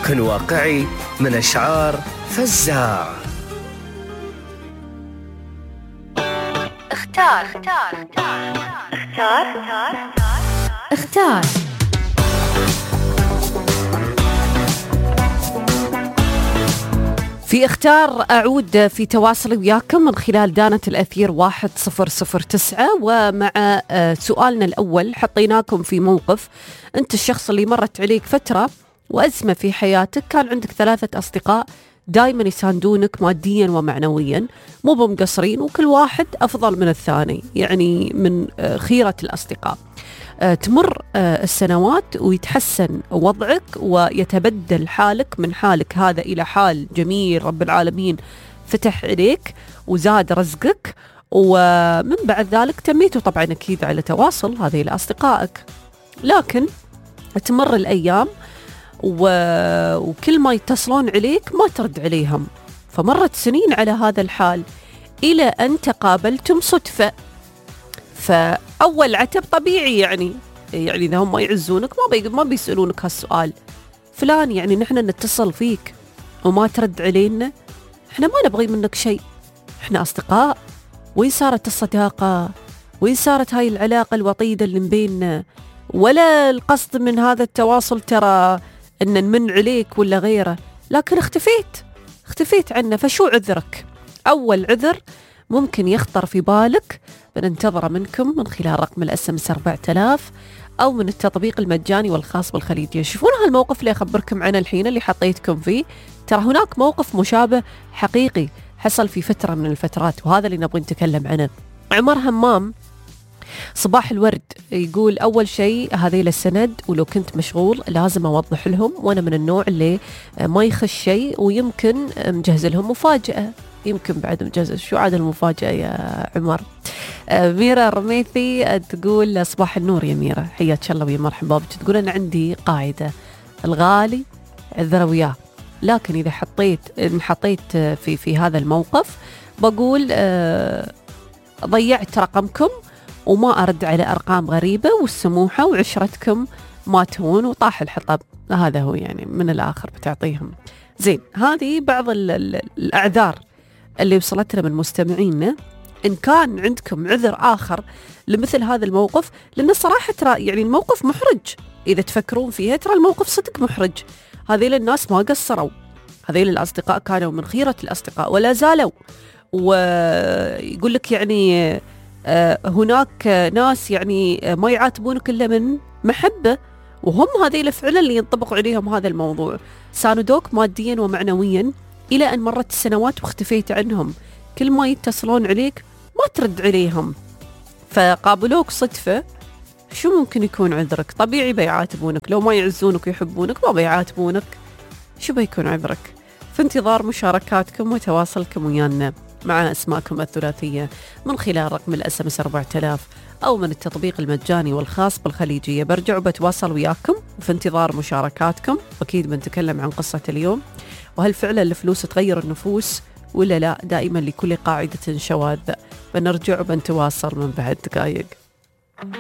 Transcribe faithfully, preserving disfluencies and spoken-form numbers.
كن واقعي من أشعار فزاع. اختار اختار اختار اختار اختار في اختار. أعود في تواصلي وياكم من خلال دانة الأثير واحد صفر صفر تسعة، ومع سؤالنا الأول حطيناكم في موقف. أنت الشخص اللي مرت عليك فترة وأزمة في حياتك، كان عندك ثلاثة أصدقاء دايما يساندونك ماديا ومعنويا، مو بمقصرين، وكل واحد أفضل من الثاني، يعني من خيرة الأصدقاء. تمر السنوات ويتحسن وضعك ويتبدل حالك من حالك هذا إلى حال جميل، رب العالمين فتح عليك وزاد رزقك، ومن بعد ذلك تميتوا طبعا أكيد على تواصل هذه لأصدقائك. لكن تمر الأيام و... وكل ما يتصلون عليك ما ترد عليهم، فمرت سنين على هذا الحال إلى أن تقابلتم صدفة. فأول عتب طبيعي، يعني يعني إذا هم ما يعزونك ما بي... ما بيسألونك هالسؤال، فلان يعني نحن نتصل فيك وما ترد علينا، احنا ما نبغي منك شيء، احنا أصدقاء، وين صارت الصداقة؟ وين صارت هاي العلاقة الوطيدة اللي بيننا؟ ولا القصد من هذا التواصل ترى أن نمن عليك ولا غيره، لكن اختفيت اختفيت عنا. فشو عذرك؟ أول عذر ممكن يخطر في بالك بننتظره منكم من خلال رقم الاس ام اس أربعة آلاف أو من التطبيق المجاني والخاص بالخليجية. شوفون هالموقف اللي أخبركم عنه الحين اللي حطيتكم فيه، ترى هناك موقف مشابه حقيقي حصل في فترة من الفترات، وهذا اللي نبغي نتكلم عنه. عمر همام صباح الورد يقول: أول شيء هذيل السند، ولو كنت مشغول لازم أوضح لهم، وأنا من النوع اللي ما يخش شيء، ويمكن مجهز لهم مفاجأة، يمكن بعد مجهز. شو عاد المفاجأة يا عمر؟ ميرا الرميثي تقول: صباح النور يا ميرا، حياك الله ويا مرحبا بك. تقول: أنا عندي قاعدة، الغالي عذره وياه، لكن إذا حطيت حطيت في في هذا الموقف بقول ضيعت رقمكم وما أرد على أرقام غريبة، والسموحة وعشرتكم ما تهون، وطاح الحطب. هذا هو يعني من الآخر بتعطيهم. زين، هذه بعض ال ال الأعذار اللي وصلتنا من مستمعينا. إن كان عندكم عذر آخر لمثل هذا الموقف، لأن الصراحة ترى يعني الموقف محرج إذا تفكرون فيها، ترى الموقف صدق محرج. هذيل الناس ما قصروا، هذيل الأصدقاء كانوا من خيرة الأصدقاء ولا زالوا. ويقول لك يعني هناك ناس يعني ما يعاتبونك إلا من محبة، وهم هذيل فعلا اللي ينطبق عليهم هذا الموضوع. ساندوك ماديا ومعنويا إلى أن مرت السنوات واختفيت عنهم، كل ما يتصلون عليك ما ترد عليهم، فقابلوك صدفة. شو ممكن يكون عذرك؟ طبيعي بيعاتبونك، لو ما يعزونك ويحبونك ما بيعاتبونك، شو بيكون عذرك؟ في انتظار مشاركاتكم وتواصلكم ويانا مع أسماءكم الثلاثية من خلال رقم الاس ام اس أربعة آلاف أو من التطبيق المجاني والخاص بالخليجية. برجع وبتواصل وياكم في انتظار مشاركاتكم. أكيد بنتكلم عن قصة اليوم، وهل فعلا الفلوس تغير النفوس ولا لا؟ دائما لكل قاعدة شواذ. بنرجع وبنتواصل من بعد دقائق.